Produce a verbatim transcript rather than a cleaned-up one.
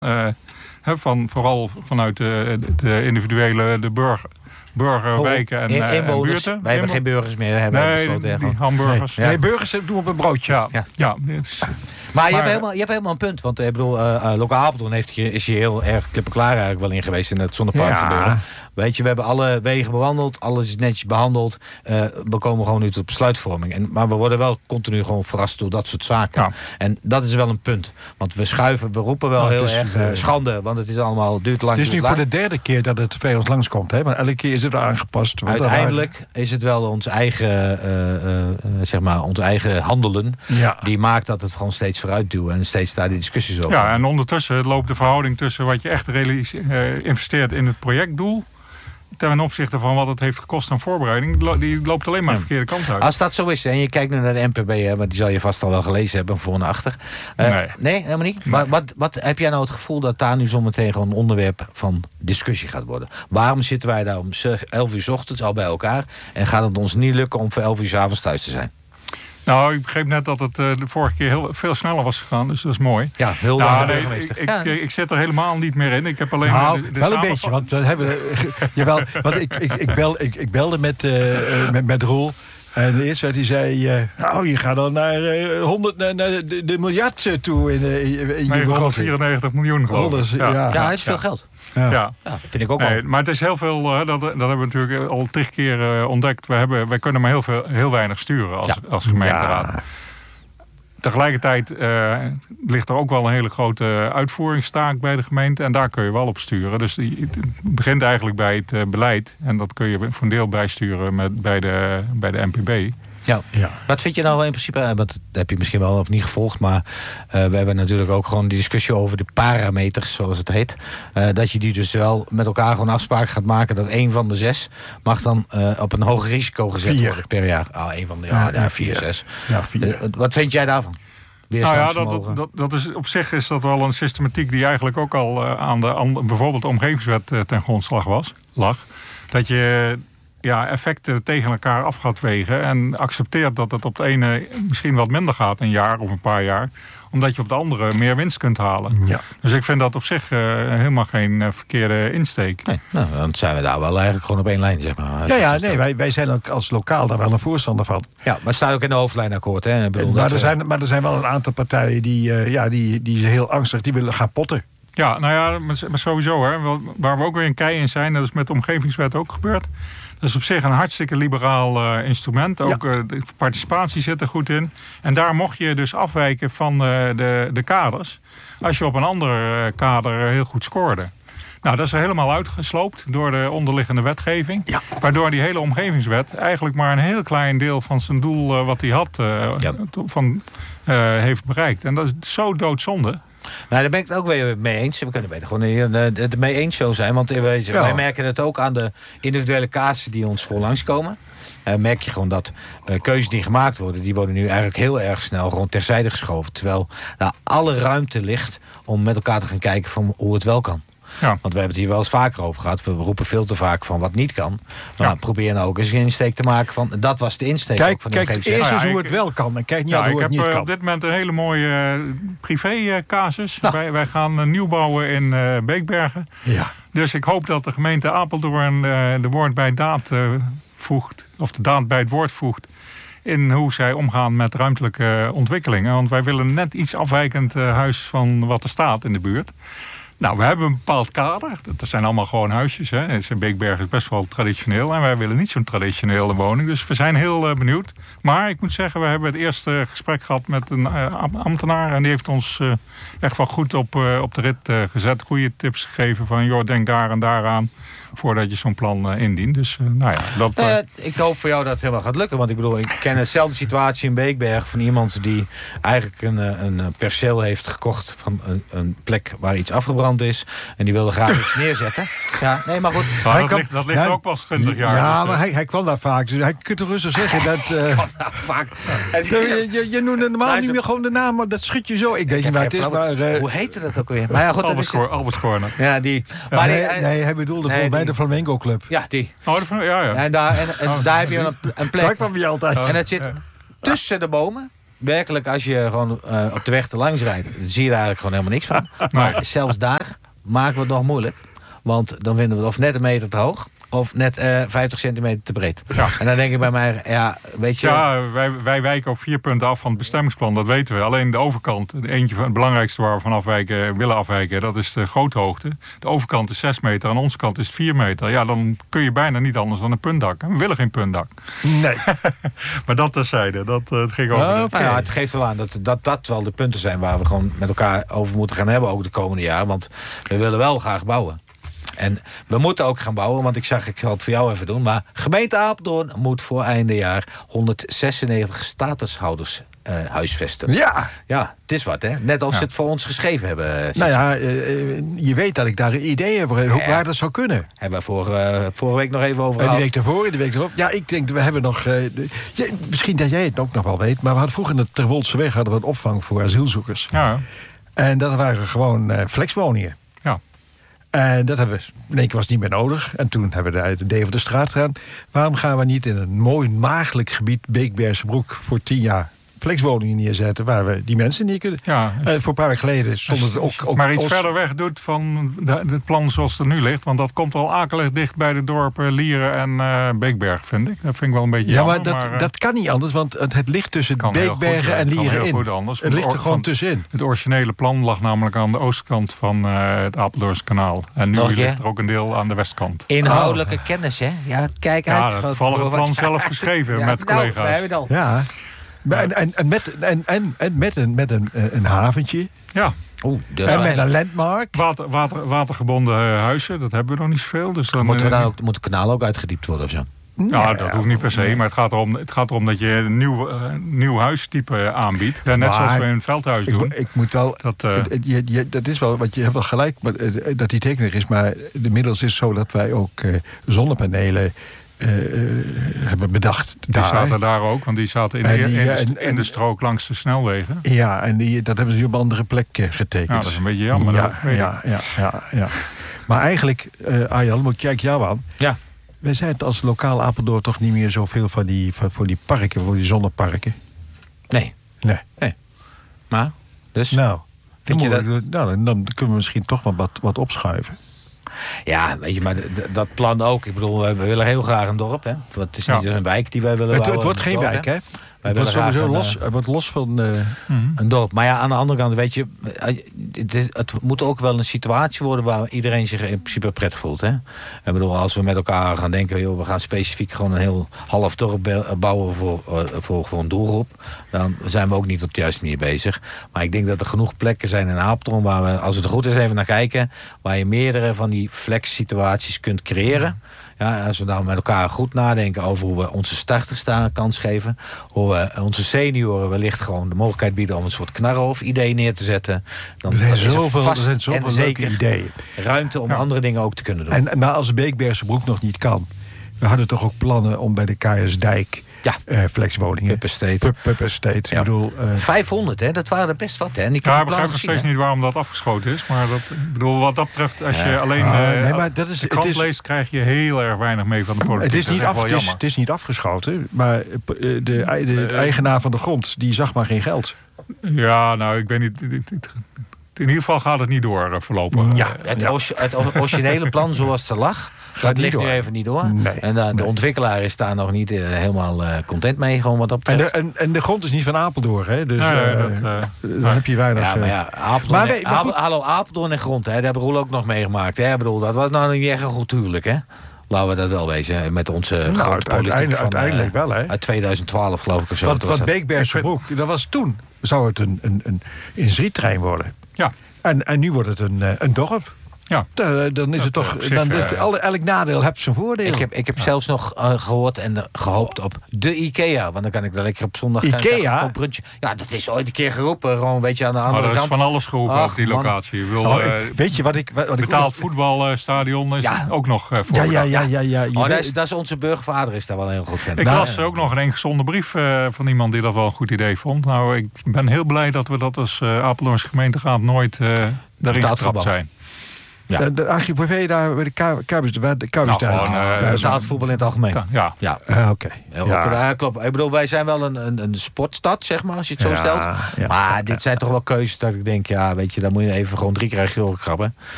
Uh, van, vooral vanuit de, de individuele de burger, burgerwijken oh, en, in, en buurten. Wij hebben geen burgers meer. Hebben nee, besloten, die, die hamburgers. Nee, ja. nee, burgers doen op een broodje. Ja, ja. ja is, maar, maar je, hebt helemaal, je hebt helemaal een punt. Want ik bedoel, uh, uh, Lokaal Apeldoorn heeft hier, is hier heel erg klippenklaar eigenlijk wel in geweest in het zonnepark ja. gebeuren. Weet je, we hebben alle wegen bewandeld, alles is netjes behandeld. Uh, we komen gewoon nu tot besluitvorming. En, maar we worden wel continu gewoon verrast door dat soort zaken. Ja. En dat is wel een punt. Want we schuiven, we roepen wel nou, heel is, erg uh, schande, want het is allemaal duurt lang. Het is nu lang. voor de derde keer dat het bij ons langskomt, hè? Want elke keer is het aangepast. Uiteindelijk waren... is het wel ons eigen, uh, uh, zeg maar, ons eigen handelen ja. die maakt dat het gewoon steeds vooruit duwen en steeds daar die discussies over. Ja, en ondertussen loopt de verhouding tussen wat je echt uh, investeert in het projectdoel ten opzichte van wat het heeft gekost aan voorbereiding, die loopt alleen maar de verkeerde kant uit. Als dat zo is, en je kijkt nu naar de N P B, hè, maar die zal je vast al wel gelezen hebben, voor en achter. Uh, nee. nee, helemaal niet. Nee. Maar wat, wat heb jij nou het gevoel dat daar nu zometeen gewoon een onderwerp van discussie gaat worden? Waarom zitten wij daar om elf uur 's ochtends al bij elkaar en gaat het ons niet lukken om voor elf uur 's avonds thuis te zijn? Nou, ik begreep net dat het uh, de vorige keer heel, veel sneller was gegaan, dus dat is mooi. Ja, heel nou, lang nee, burgemeester. Ik, ja. ik, ik zit er helemaal niet meer in. Ik heb alleen nou, de, de wel een beetje, want we hebben, jawel, want ik, ik, ik, bel, ik, ik belde met, uh, met, met Roel. En eerst werd hij zei, uh, nou, je gaat dan naar uh, honderd, naar, naar de, de miljard toe in, uh, in, in negenhonderdvierennegentig miljoen, geloof ik. Ja, ja. ja, dat is veel ja. geld. Ja. Ja. ja, vind ik ook nee, wel. Maar het is heel veel, uh, dat, dat hebben we natuurlijk al tig keer uh, ontdekt. We hebben, wij kunnen maar heel, veel, heel weinig sturen als, ja. als gemeenteraad. Ja. Tegelijkertijd uh, ligt er ook wel een hele grote uitvoeringstaak bij de gemeente. En daar kun je wel op sturen. Dus die, het begint eigenlijk bij het uh, beleid. En dat kun je voor een deel bijsturen met, bij, de, bij de N P B. Ja. ja. Wat vind je nou in principe, want dat heb je misschien wel of niet gevolgd, maar uh, we hebben natuurlijk ook gewoon die discussie over de parameters, zoals het heet. Uh, dat je die dus wel met elkaar gewoon afspraken gaat maken dat één van de zes mag dan uh, op een hoger risico gezet vier. worden per jaar. Ah, één van de ja, ja, ja, vier, zes. Ja, vier. Uh, wat vind jij daarvan? Nou ja, dat, dat, dat, dat is, op zich is dat wel een systematiek die eigenlijk ook al uh, aan, de, aan bijvoorbeeld de omgevingswet uh, ten grondslag was, lag. Dat je ja, effecten tegen elkaar af gaat wegen en accepteert dat het op de ene misschien wat minder gaat, een jaar of een paar jaar, omdat je op de andere meer winst kunt halen. Ja. Dus ik vind dat op zich uh, helemaal geen uh, verkeerde insteek. Nee, nou, dan zijn we daar wel eigenlijk gewoon op één lijn, zeg maar. Ja, ja nee, wij, wij zijn ook als lokaal daar wel een voorstander van. Ja, maar het staat ook in de hoofdlijnakkoord. Hè? Ik bedoel, maar, dat er zijn, maar er zijn wel een aantal partijen die, uh, ja, die, die heel angstig, die willen gaan potten. Ja, nou ja, maar sowieso. Hè, waar we ook weer een kei in zijn, dat is met de omgevingswet ook gebeurd. Dat is op zich een hartstikke liberaal uh, instrument. Ook ja. uh, de participatie zit er goed in. En daar mocht je dus afwijken van uh, de, de kaders, als je op een ander uh, kader heel goed scoorde. Nou, dat is er helemaal uitgesloopt door de onderliggende wetgeving. Ja. Waardoor die hele omgevingswet eigenlijk maar een heel klein deel van zijn doel uh, wat hij had uh, ja. van, uh, heeft bereikt. En dat is zo doodzonde. Nou, daar ben ik het ook weer mee eens. We kunnen beter gewoon het mee eens show zijn. Want wij, ja. wij merken het ook aan de individuele casussen die ons voorlangs komen. Uh, merk je gewoon dat uh, keuzes die gemaakt worden, die worden nu eigenlijk heel erg snel gewoon terzijde geschoven. Terwijl daar alle ruimte ligt om met elkaar te gaan kijken van hoe het wel kan. Ja. Want we hebben het hier wel eens vaker over gehad. We roepen veel te vaak van wat niet kan. Nou, ja. Probeer nou ook eens een insteek te maken van dat was de insteek. Kijk, ook van kijk eerst eens nou ja, hoe het wel kan. En kijk niet ja, hoe het niet kan. Ik heb op dit moment een hele mooie uh, privé casus. Nou. Wij, wij gaan uh, nieuw bouwen in uh, Beekbergen. Ja. Dus ik hoop dat de gemeente Apeldoorn uh, de woord bij daad uh, voegt. Of de daad bij het woord voegt. In hoe zij omgaan met ruimtelijke ontwikkelingen. Want wij willen net iets afwijkend uh, huis van wat er staat in de buurt. Nou, we hebben een bepaald kader. Dat zijn allemaal gewoon huisjes. Hè. Beekberg is best wel traditioneel. En wij willen niet zo'n traditionele woning. Dus we zijn heel uh, benieuwd. Maar ik moet zeggen, we hebben het eerste gesprek gehad met een uh, ambtenaar. En die heeft ons uh, echt wel goed op, uh, op de rit uh, gezet. Goede tips gegeven van, joh, denk daar en daaraan. Voordat je zo'n plan uh, indient. Dus uh, nou ja, dat... Uh... Uh, ik hoop voor jou dat het helemaal gaat lukken. Want ik bedoel, ik ken dezelfde situatie in Beekberg van iemand die eigenlijk een, een perceel heeft gekocht van een, een plek waar iets afgebrand is. En die wilde graag iets neerzetten. Ja, nee, maar goed. Maar dat, kan, ligt, dat ligt ja, ook pas twintig jaar. Ja, dus, maar hij, hij kwam daar vaak. Dus hij kunt er rustig zeggen dat... Uh, vaak. je, je, je noemt normaal niet meer gewoon de naam, maar dat schud je zo. Ik weet niet waar het is, maar... Uh, hoe heette dat ook weer? Maar ja, goed, Albert, Cor, Albert Corner. Ja, die... Ja, maar nee, die, nee, hij bedoelde nee, volgens mij de Flamengo Club. Ja, die. Oh, de, ja, ja. En daar, en, en oh, daar heb je een, een plek. Daar kwam je altijd. En het zit tussen de bomen. werkelijk, als je gewoon uh, op de weg te langs rijdt, dan zie je er eigenlijk gewoon helemaal niks van. Maar nee. zelfs daar maken we het nog moeilijk. Want dan vinden we het of net een meter te hoog, of net uh, vijftig centimeter te breed. Ja. En dan denk ik bij mij, ja, weet je... Ja, wij, wij wijken op vier punten af van het bestemmingsplan, dat weten we. Alleen de overkant, eentje van het belangrijkste waar we van afwijken, willen afwijken, dat is de groothoogte. De overkant is zes meter, aan onze kant is het vier meter. Ja, dan kun je bijna niet anders dan een puntdak. We willen geen puntdak. Nee. Maar dat terzijde, dat uh, het ging over... Oh, okay. nou ja, het geeft wel aan dat, dat dat wel de punten zijn waar we gewoon met elkaar over moeten gaan hebben, ook de komende jaren. Want we willen wel graag bouwen. En we moeten ook gaan bouwen, want ik zag, ik zal het voor jou even doen, maar gemeente Apeldoorn moet voor einde jaar honderdzesennegentig statushouders uh, huisvesten. Ja. Ja, het is wat, hè? Net als ja. ze het voor ons geschreven hebben. Uh, nou ja, uh, je weet dat ik daar een idee heb hoe, ja. waar dat zou kunnen. Hebben we voor, uh, vorige week nog even over gehad. En die week daarvoor, de week erop. Ja, ik denk, we hebben nog... Uh, ja, misschien dat jij het ook nog wel weet, maar we hadden vroeger in de Terwoldseweg hadden we een opvang voor asielzoekers. Ja. En dat waren gewoon uh, flexwoningen. Ja. En dat hebben we, in één keer was niet meer nodig. En toen hebben we de Deventerstraat gedaan. Waarom gaan we niet in een mooi maagdelijk gebied, Beekbergse Broek, voor tien jaar flexwoningen neerzetten, waar we die mensen niet kunnen. Ja, uh, voor een paar weken geleden stond het ook... ook maar iets os... verder weg doet van de, het plan zoals het er nu ligt. Want dat komt wel akelig dicht bij de dorpen Lieren en uh, Beekberg, vind ik. Dat vind ik wel een beetje Ja, jammer, maar, dat, maar uh, dat kan niet anders, want het, het ligt tussen Beekbergen en Lieren in. Anders, het ligt er or, gewoon tussenin. Het originele plan lag namelijk aan de oostkant van uh, het Apeldoornse kanaal. En nu Nog, ligt er ook een deel aan de westkant. Inhoudelijke oh. kennis, hè? Ja, kijk uit. Ja, toevallig het plan zelf geschreven ja, met nou, collega's. Wij hebben het al. Ja. En, en, en, met, en, en, en met, een, met een, een haventje. Ja. Oeh, en met een landmark. Water, water, watergebonden huizen, dat hebben we nog niet zoveel. Dus dan, moet, we dan ook, moet het kanaal ook uitgediept worden of zo? Ja, ja, dat hoeft niet per se. Nee. Maar het gaat erom, het gaat erom dat je een nieuw, uh, nieuw huistype aanbiedt. Ja, net maar, zoals we in een veldhuis doen. Ik, ik moet wel... Dat, uh, je, je, dat is wel, want je hebt wel gelijk dat die tekening is. Maar inmiddels is het zo dat wij ook uh, zonnepanelen... Uh, uh, hebben bedacht. Die daar. zaten daar ook, want die zaten in, die, in, de, en, in de strook langs de snelwegen. Ja, en die, dat hebben ze op een andere plek getekend. Ja, dat is een beetje jammer. Ja, ja, ja, ja, ja. Maar eigenlijk, uh, Arjan, moet ik kijk jou aan. Ja. Wij zijn het als lokaal Apeldoorn toch niet meer zoveel van die, van, voor die parken, voor die zonneparken. Nee. Nee. nee. Maar, dus? Nou, vind je dat? Nou, dan, dan kunnen we misschien toch wel wat, wat opschuiven. Ja, weet je, maar de, de, dat plan ook. Ik bedoel, we willen heel graag een dorp, hè. Het is niet ja. een wijk die wij willen het, bouwen. Het wordt geen dorp, wijk, hè. Het wordt sowieso een, los, het wordt los van... Uh... Mm-hmm. Een dorp. Maar ja, aan de andere kant, weet je... Het, het moet ook wel een situatie worden waar iedereen zich in principe prettig voelt, hè. Ik bedoel, als we met elkaar gaan denken... Joh, we gaan specifiek gewoon een heel half dorp bouwen voor, uh, voor, voor een doelgroep... dan zijn we ook niet op de juiste manier bezig. Maar ik denk dat er genoeg plekken zijn in Apeldoorn... waar we, als we er goed eens even naar kijken... waar je meerdere van die flex-situaties kunt creëren... Ja, als we nou met elkaar goed nadenken over hoe we onze starters daar een kans geven. Hoe we onze senioren wellicht gewoon de mogelijkheid bieden om een soort knarrenhof-idee neer te zetten. Dan er zijn is zoveel, vast er zijn zoveel en zeker ideeën. Ruimte om ja. andere dingen ook te kunnen doen. En, maar als Beekbergse Broek nog niet kan. We hadden toch ook plannen om bij de K S Dijk... Ja, uh, flexwoningen. Pup Estate. Pup Estate. Ja. Ik bedoel, uh... vijfhonderd, hè? Dat waren er best wat, hè? En ik ja, ik begrijp nog steeds hè? niet waarom dat afgeschoten is. Maar dat, ik bedoel, wat dat betreft, als je ja. alleen uh, nee, maar dat is, de krant het is, leest... krijg je heel erg weinig mee van de politiek. Het is, niet, af, het is, het is niet afgeschoten, maar de, de, de eigenaar van de grond, die zag maar geen geld. Ja, nou, ik weet niet... In ieder geval gaat het niet door uh, voorlopig. Ja, het, ja. het originele plan zoals het er lag, gaat dat ligt door. nu even niet door. Nee, en uh, de nee. ontwikkelaar is daar nog niet uh, helemaal uh, content mee, gewoon wat dat betreft. En de, en, en de grond is niet van Apeldoorn, hè? Dus ja, ja, uh, dat, uh, dan uh, heb je weinig... Ja, maar ja, Apeldoorn, maar, en, maar Apel, hallo, Apeldoorn en grond, hè? Daar hebben Roel ook nog meegemaakt. Hè? Ik bedoel, dat was nou niet echt een goed huwelijk, hè? Laten we dat wel wezen, met onze nou, grote uiteindelijk, politiek van, uiteindelijk uh, wel, hè? Uit tweeduizend twaalf, geloof ik, of zo. Want, want Beekbergse Broek, dat was toen, zou het een, een, een industrietrein worden. Ja. En, en nu wordt het een, een dorp. Ja. Da, dan is dat het toch. Zich, dan, het, alle, elk nadeel heeft zijn voordeel. Ik heb, ik heb ja. zelfs nog uh, gehoord en uh, gehoopt op de IKEA. Want dan kan ik wel lekker op zondag IKEA? gaan. Brunchen. Ja, dat is ooit een keer geroepen. Gewoon een beetje aan de andere kant. Er is van alles geroepen Ach, op die locatie. Wil, oh, ik, weet je wat ik. Wat betaald ik voetbalstadion is ja. ook nog uh, voor. Ja, ja, ja, ja, ja, oh, dat, is, dat is onze burgervader is daar wel een heel goed fan. Ik nou, las ook nog een ingezonde brief uh, van iemand die dat wel een goed idee vond. Nou, ik ben heel blij dat we dat als uh, Apeldoornse gemeenteraad nooit uh, daarin getrapt zijn. Ja. De, de archivovee daar bij de Kuipers. De Kuipers Nou, gewoon, uh, betaald voetbal in het algemeen. Ja. Ja. Uh, Oké. Okay. Ja. Ja, klopt. Ik bedoel, wij zijn wel een, een, een sportstad, zeg maar, als je het zo Ja, stelt. ja, maar ja, dit zijn toch wel keuzes dat ik denk, ja, weet je, daar moet je even gewoon drie keer uit je oren krabben.